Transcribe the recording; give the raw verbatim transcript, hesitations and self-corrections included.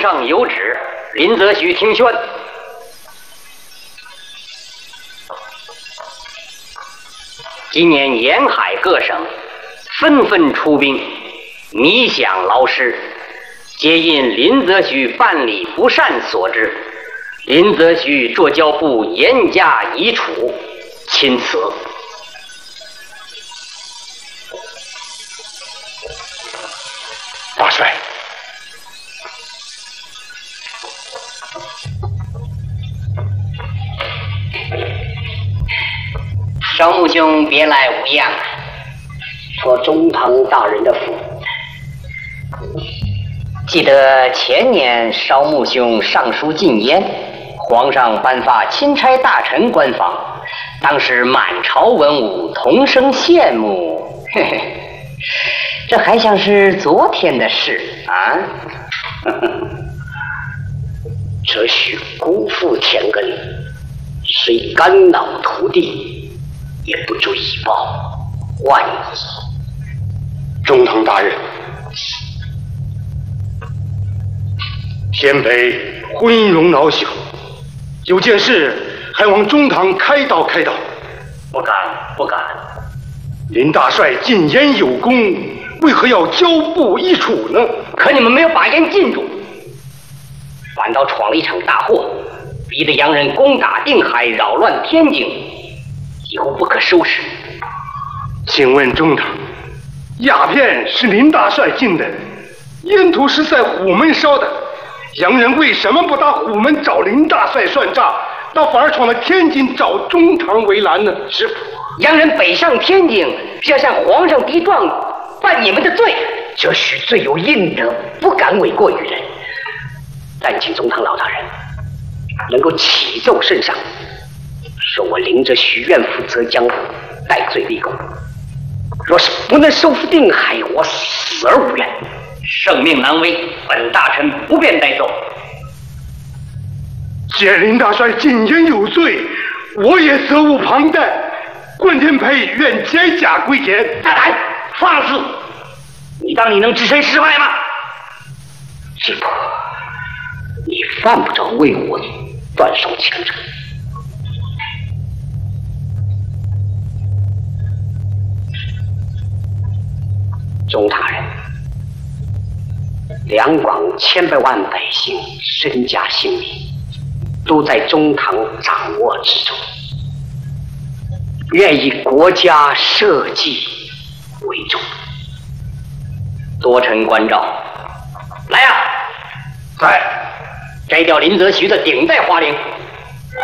上有旨，林则徐听宣。今年沿海各省纷纷出兵，弥饷劳师，皆因林则徐办理不善所致。林则徐作交部严加以处，钦此。 大帅， 少穆兄别来无恙啊！ 托中堂大人的福。 记得前年少穆兄上书进燕，皇上颁发钦差大臣官访，当时满朝文武同声羡慕。嘿嘿，这还像是昨天的事啊！ 这许辜负天恩，虽肝脑涂地，也不足以报，万一。 中堂大人，天北昏庸恼朽，有件事还望中堂开导开导。 不敢，不敢。 林大帅进燕有功，为何要交部一处呢？ 可你们没有把燕禁住，反倒闯了一场大祸，逼得洋人攻打定海，扰乱天津，几乎不可收拾。 请问中堂，鸦片是林大帅进的，烟土是在虎门烧的，洋人为什么不打虎门找林大帅算账，倒反而闯了天津找中堂为难呢？师傅， 洋人北上天津是要向皇上逼状，办你们的罪。 这许罪有应得，不敢诿过于人。但请中堂老大人能够启奏圣上，说我林则徐愿负责江湖，戴罪立功。若是不能收复定海，我死而无怨。 圣命难违，本大臣不便代奏。 既林大帅进言有罪，我也责无旁贷。关天培愿解甲归田。 大胆放肆！你当你能置身事外吗？ 师傅，你犯不着为我断手牵扯。钟大人，两广千百万百姓身家性命都在中堂掌握之中，愿以国家社稷为重。 多臣关照，来呀、啊！ 在。 摘掉林则徐的顶戴花翎。